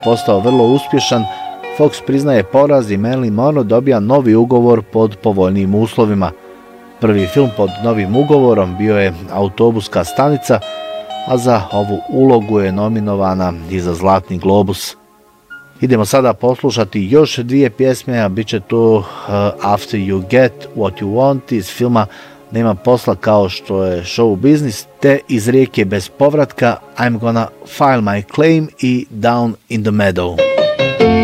postao vrlo uspješan, Fox priznaje poraz i Marilyn Monroe dobija novi ugovor pod povoljnijim uslovima. Prvi film pod novim ugovorom bio je Autobuska stanica, a za ovu ulogu je nominovana i za Zlatni globus. Idemo sada poslušati još dvije pjesme, a bit će tu After You Get What You Want iz filma Nema posla kao što je show business, te iz Rijeke bez povratka I'm Gonna File My Claim i Down in the Meadow.